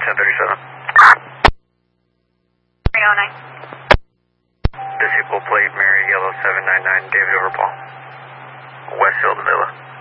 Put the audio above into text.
1037. 309. Disciple plate, Mary, yellow 799, David over Paul. Westfield Villa.